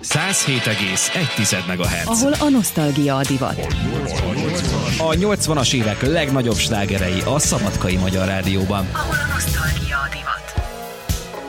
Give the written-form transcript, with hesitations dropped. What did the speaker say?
107,1 MHz. Ahol a nosztalgia a divat. A 80-as évek legnagyobb slágerei a Szabadkai Magyar Rádióban. Ahol a nosztalgia